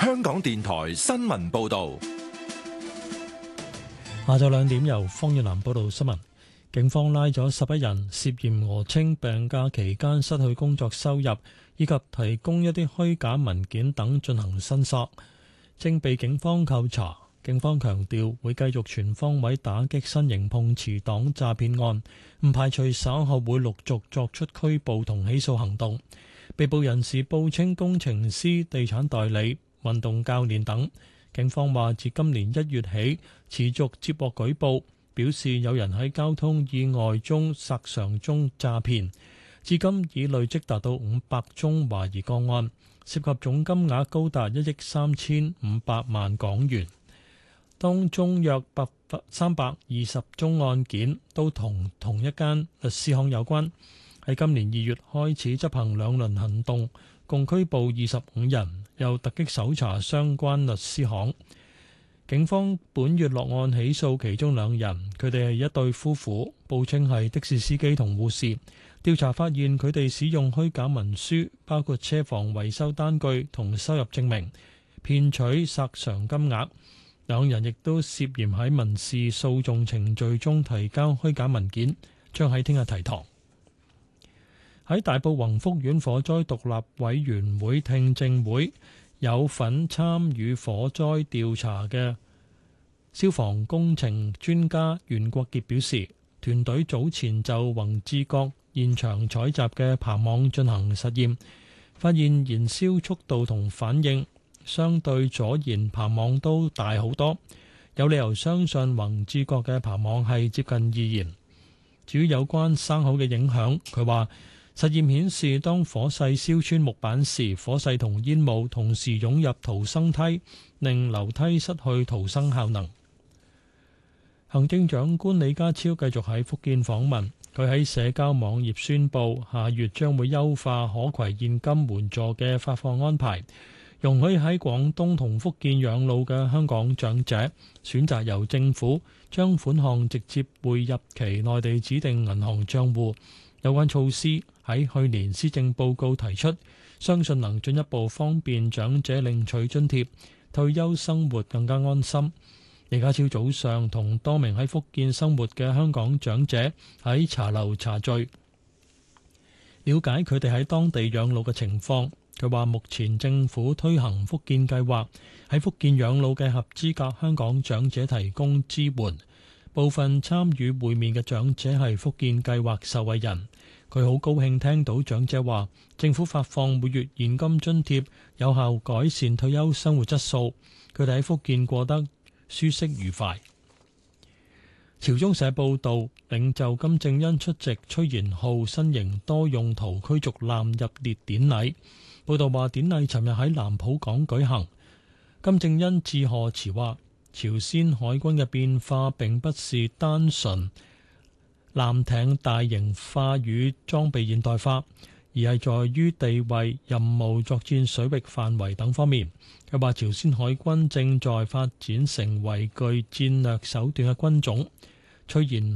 香港電台新聞報道。 下晝2點由方遠南報道新聞。警方拉咗11人，涉嫌訛稱病假期間失去工作收入，以及提供一啲虛假文件等進行申索，正被警方扣查。警方強調會繼續全方位打擊新型碰瓷黨詐騙案，唔排除稍後會陸續作出拘捕同起訴行動。被捕人士報稱工程師、地產代理、運動教練等。警方話自今年1月起持續接獲舉報，表示有人喺交通意外中索償中詐騙，至今已累積達到500宗懷疑個案，涉及總金額高達1億3500萬港元。當中約320宗案件都同一間律師行有關。喺今年2月開始執行2輪行動，共拘捕25人，又突擊搜查相關律師行。警方本月落案起訴其中2人，佢哋係一對夫婦，報稱係的士司機同護士。調查發現佢哋使用虛假文書，包括車房維修單據同收入證明，騙取索償金額。2人亦都涉嫌喺民事訴訟程序中提交虛假文件，將喺聽日提堂。喺大埔宏福苑火災獨立委員會聽證會，有份參與火災調查嘅消防工程專家袁國傑表示，團隊早前就宏志閣現場採集嘅棚網進行實驗，發現燃燒速度同反應相對左燃棚網都大好多，有理由相信宏志閣嘅棚網係接近易燃。至於有關生蠔嘅影響，佢話實驗顯示，當火勢燒穿木板時，火勢同煙霧同時湧入逃生梯，令樓梯失去逃生效能。行政長官李家超繼續喺福建訪問，佢喺社交網頁宣布，下月將會優化可攜現金援助嘅發放安排，容許喺廣東同福建養老嘅香港長者選擇由政府將款項直接匯入其內地指定銀行帳戶。有關措施喺去年施政報告提出，相信能進一步方便長者領取津貼，退休生活更加安心。李家超早上同多名喺福建生活嘅香港長者喺茶樓茶聚，了解佢哋喺當地養老嘅情況。佢話目前政府推行福建計劃，喺福建養老嘅合資格香港長者提供支援。部分參與會面嘅長者係福建計劃受惠人，佢好高興聽到長者話政府發放每月現金津貼，有效改善退休生活質素。佢哋喺福建過得舒適愉快。朝中社報導，領袖金正恩出席崔賢浩新型多用途驅逐艦入列典禮。報導話，典禮尋日喺南浦港舉行。金正恩致賀詞話，朝鮮海軍嘅變化並不是單純艦艇大型化與裝備現代化，而係在於地位、任務、作戰水域範圍等方面。佢話朝鮮海軍正在發展成為具戰略手段嘅軍種。崔賢